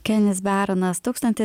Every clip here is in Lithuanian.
Kenis Baronas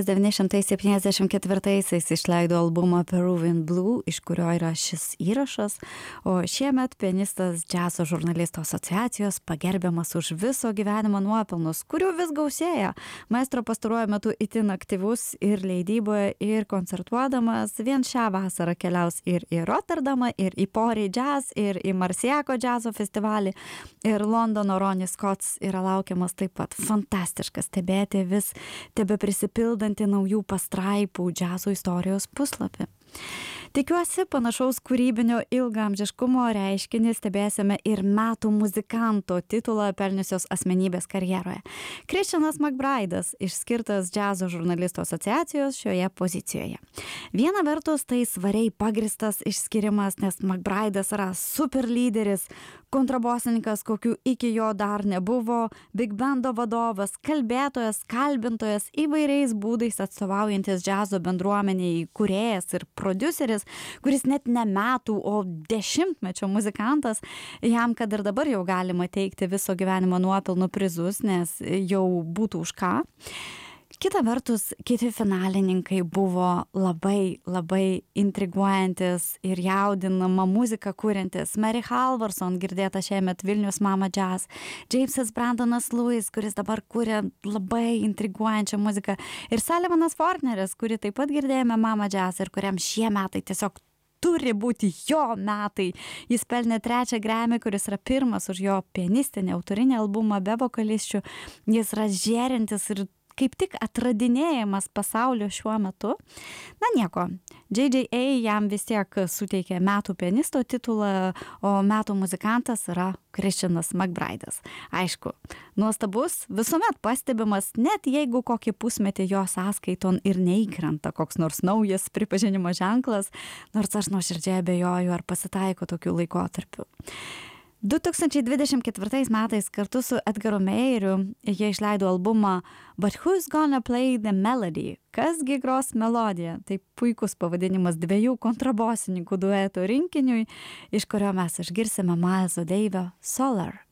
1974 išleido albumą Peruvian Blue, iš kurio yra šis įrašas, o šiemet pianistas Džiazo žurnalistų asociacijos pagerbiamas už viso gyvenimo nuopelnus, kurių vis gausėja. Maestro pastaruoju metu itin aktyvus ir leidyboje, ir koncertuodamas. Vien šią vasarą keliaus ir į Rotterdamą, ir į Pori Jazz, ir į Marsiako džiazo festivalį, ir Londono Ronnie Scotts yra laukiamas taip pat. Fantastiška stebėti vis tebe prisipildantį naujų pastraipų džiazo istorijos puslapį. Tikiuosi, panašaus kūrybinio ilgaamžiškumo reiškinį stebėsime ir metų muzikanto titulą pelniusios asmenybės karjeroje. Christianas McBride'as išskirtas džiazo žurnalistų asociacijos šioje pozicijoje. Viena vertus tai svariai pagristas išskirimas, nes McBride'as yra super lyderis, kontrabosininkas, kokių iki jo dar nebuvo, big bando vadovas, kalbėtojas, kalbintojas, įvairiais būdais atstovaujantis džiazo bendruomeniai kūrėjas ir prodiuseris, kuris net ne metų, o dešimtmečio muzikantas, jam kad ir dabar jau galima teikti viso gyvenimo nuopelnų prizus, nes jau būtų už ką. Kita vertus, kiti finalininkai buvo labai intriguojantis ir jaudinama muzika kuriantis. Mary Halvorson, girdėta šiemet Vilnius Mama Jazz, Jamesas Brandonas Lewis, kuris dabar kuria labai intriguojančią muziką, ir Sullivanas Fortneris, kurį taip pat girdėjome Mama Jazz ir kuriam šie metai tiesiog turi būti jo metai. Jis pelnė 3 Grammy, kuris yra pirmas už jo pianistinį autorinį albumą be vokalisčių. Jis yra žėrintis ir kaip tik atradinėjamas pasaulio šiuo metu. Na nieko, JJA jam vis tiek suteikė metų pianisto titulą, o metų muzikantas yra Christianas McBride'as. Aišku, nuostabus, visuomet pastebimas, net jeigu kokį pusmetį jo sąskaiton ir neįkrenta koks nors naujas pripažinimo ženklas, nors aš nuoširdžiai abejoju, ar pasitaiko tokių laikotarpių. 2024 metais kartu su Edgaru Meyeriu jie išleido albumą But Who's Gonna Play the Melody? Kasgi gros melodiją? Tai puikus pavadinimas 2 kontrabosininkų dueto rinkiniui, iš kurio mes išgirsime Mileso Davio Solar.